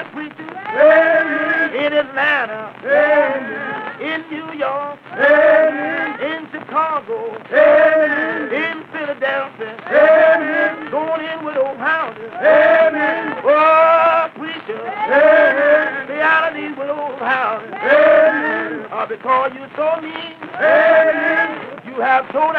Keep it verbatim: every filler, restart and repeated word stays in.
preachers Amen. in Atlanta, Amen. in New York, Amen. in Chicago, Amen. in Philadelphia, Amen. going in with old houses. Amen. Oh, preacher, Amen. stay out of these with old houses. Amen. Uh, because you so mean, Amen. you have told